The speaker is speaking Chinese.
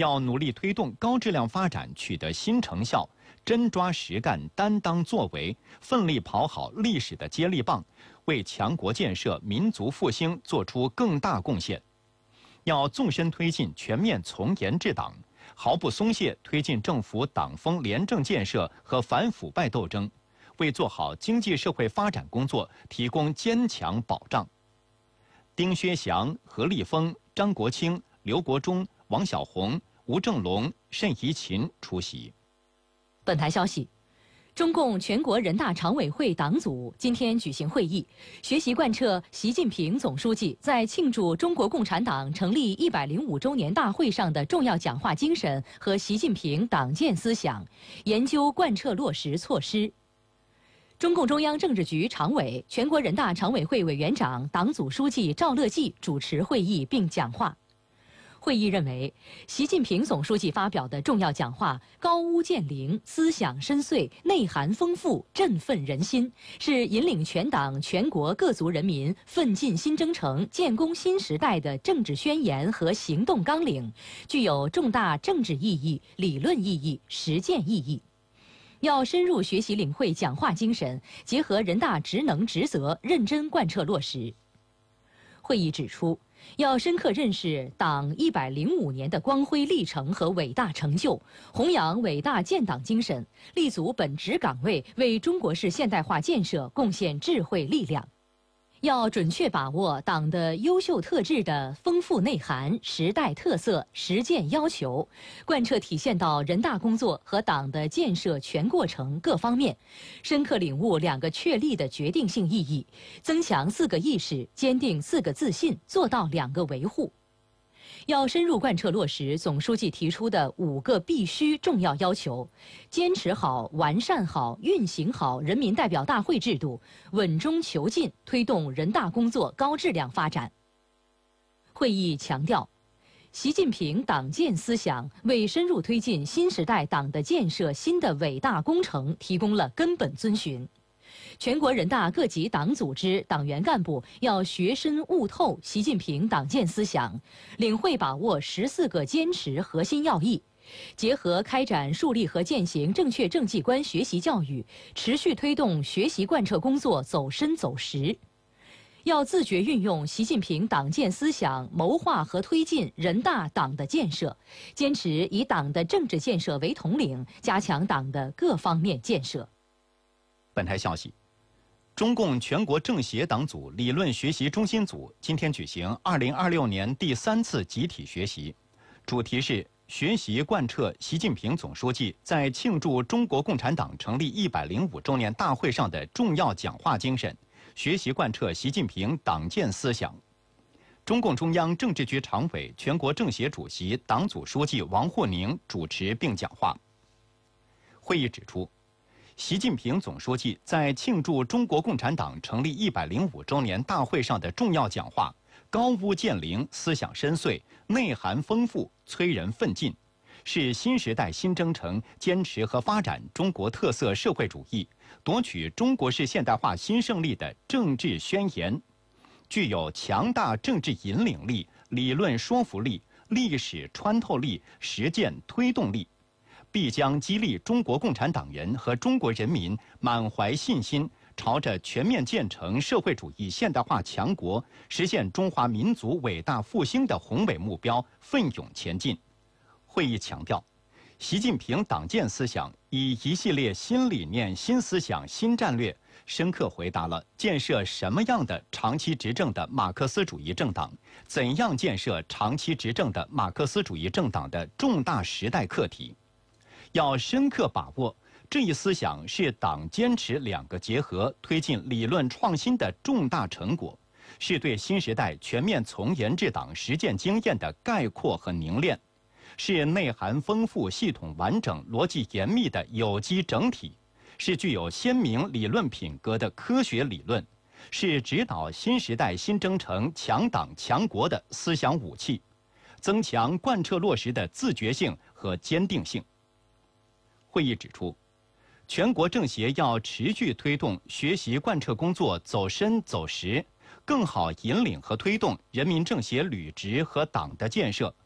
要努力推动高质量发展取得新成效，真抓实干、担当作为，奋力跑好历史的接力棒，为强国建设、民族复兴做出更大贡献。要纵深推进全面从严治党，毫不松懈推进政府党风廉政建设和反腐败斗争，为做好经济社会发展工作提供坚强保障。丁薛祥、何立峰、张国清、刘国中、王小红、吴正龙、单怡琴出席。 本台消息，中共全国人大常委会党组今天举行会议，学习贯彻习近平总书记在庆祝中国共产党成立105周年大会上的重要讲话精神和习近平党建思想，研究贯彻落实措施。中共中央政治局常委、全国人大常委会委员长、党组书记赵乐际主持会议并讲话。会议认为，习近平总书记发表的重要讲话高屋建瓴、思想深邃、内涵丰富、振奋人心，是引领全党全国各族人民奋进新征程、建功新时代的政治宣言和行动纲领，具有重大政治意义、理论意义、实践意义。要深入学习领会讲话精神，结合人大职能职责，认真贯彻落实。会议指出，要深刻认识党105年的光辉历程和伟大成就，弘扬伟大建党精神，立足本职岗位，为中国式现代化建设贡献智慧力量。要准确把握党的优秀特质的丰富内涵、时代特色、实践要求，贯彻体现到人大工作和党的建设全过程各方面，深刻领悟2个确立的决定性意义，增强4个意识，坚定4个自信，做到2个维护。要深入贯彻落实总书记提出的5个必须重要要求，坚持好、完善好、运行好人民代表大会制度，稳中求进，推动人大工作高质量发展。会议强调，习近平党建思想为深入推进新时代党的建设新的伟大工程提供了根本遵循。全国人大各级党组织党员干部要学深悟透习近平党建思想，领会把握14个坚持核心要义，结合开展树立和践行正确政绩观学习教育，持续推动学习贯彻工作走深走实。要自觉运用习近平党建思想，谋划和推进人大党的建设，坚持以党的政治建设为统领，加强党的各方面建设。 本台消息，中共全国政协党组理论学习中心组今天举行2026年第3次集体学习，主题是学习贯彻习近平总书记在庆祝中国共产党成立105周年大会上的重要讲话精神，学习贯彻习近平党建思想。中共中央政治局常委、全国政协主席、党组书记王沪宁主持并讲话。会议指出，习近平总书记在庆祝中国共产党成立105周年大会上的重要讲话，高屋建瓴、思想深邃、内涵丰富，催人奋进，是新时代新征程坚持和发展中国特色社会主义、夺取中国式现代化新胜利的政治宣言，具有强大政治引领力、理论说服力、历史穿透力、实践推动力，必将激励中国共产党人和中国人民满怀信心，朝着全面建成社会主义现代化强国、实现中华民族伟大复兴的宏伟目标奋勇前进。会议强调，习近平党建思想以一系列新理念、新思想、新战略，深刻回答了建设什么样的长期执政的马克思主义政党，怎样建设长期执政的马克思主义政党的重大时代课题。要深刻把握这一思想是党坚持2个结合、推进理论创新的重大成果，是对新时代全面从严治党实践经验的概括和凝练，是内涵丰富、系统完整、逻辑严密的有机整体，是具有鲜明理论品格的科学理论，是指导新时代新征程强党强国的思想武器，增强贯彻落实的自觉性和坚定性。会议指出，全国政协要持续推动学习贯彻工作走深走实，更好引领和推动人民政协履职和党的建设，